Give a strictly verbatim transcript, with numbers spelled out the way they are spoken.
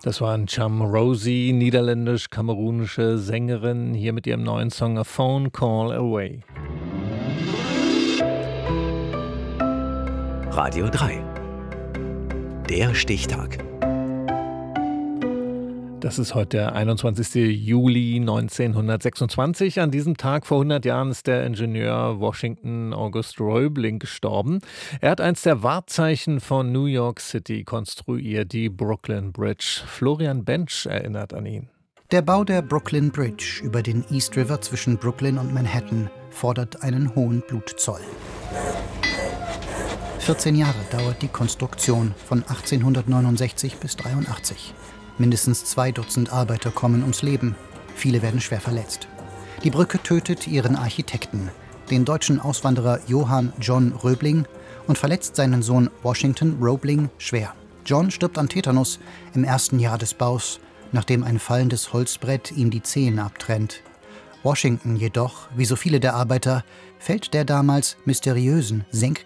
Das waren Cham Rosie, niederländisch-kamerunische Sängerin, hier mit ihrem neuen Song A Phone Call Away. Radio drei. Der Stichtag. Das ist heute der einundzwanzigster Juli neunzehnhundertsechsundzwanzig. An diesem Tag vor hundert Jahren ist der Ingenieur Washington August Roebling gestorben. Er hat eins der Wahrzeichen von New York City konstruiert, die Brooklyn Bridge. Florian Bench erinnert an ihn. Der Bau der Brooklyn Bridge über den East River zwischen Brooklyn und Manhattan fordert einen hohen Blutzoll. vierzehn Jahre dauert die Konstruktion von achtzehnhundertneunundsechzig bis dreiundachtzig. Mindestens zwei Dutzend Arbeiter kommen ums Leben. Viele werden schwer verletzt. Die Brücke tötet ihren Architekten, den deutschen Auswanderer Johann John Roebling, und verletzt seinen Sohn Washington Roebling schwer. John stirbt an Tetanus im ersten Jahr des Baus, nachdem ein fallendes Holzbrett ihm die Zehen abtrennt. Washington jedoch, wie so viele der Arbeiter, fällt der damals mysteriösen Senk